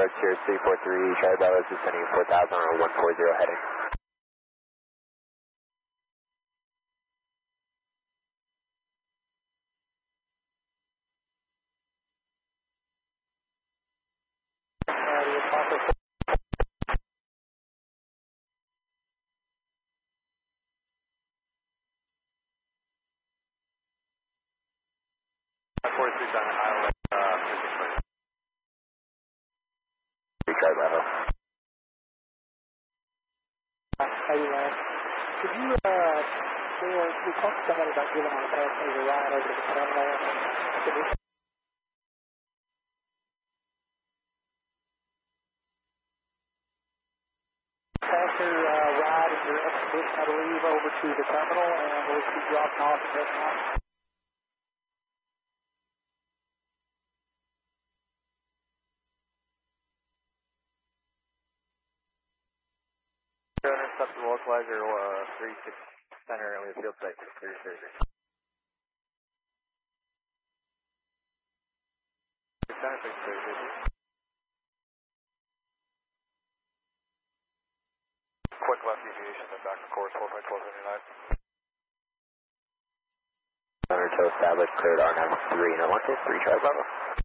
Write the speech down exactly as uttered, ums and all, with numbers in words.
Cheers three four three, Charlie Bravo is descending four thousand on one four zero heading. forty-three on the highway, uh, three Charlie Bravo. How you doing? Could you, uh, there, we talked to somebody about giving our passengers a ride over to the terminal. Could we passenger uh, ride in your expedition, I believe, over to the terminal, and we'll keep dropping off and heading out? intercept the localizer, uh, three six center, and we have field site three six. Center six thirty. Quick left deviation, then back to course four five twelve seventy-nine. Center to establish, cleared R nine three, and I want to three Charlie Bravo.